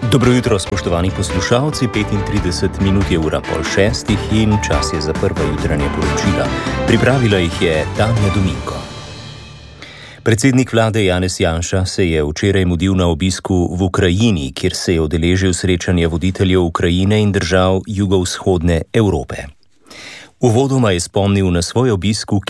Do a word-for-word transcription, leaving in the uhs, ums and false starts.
Dobro jutro, spoštovani poslušalci. petintrideset minut je ura pol šestih in čas je za prva jutranja poročila. Pripravila jih je Tanja Dominko. Predsednik vlade Janez Janša se je včeraj mudil na obisku v Ukrajini, kjer se je udeležil srečanja voditeljev Ukrajine in držav jugovzhodne Evrope. Uvodoma je spomnil na svoj obisk v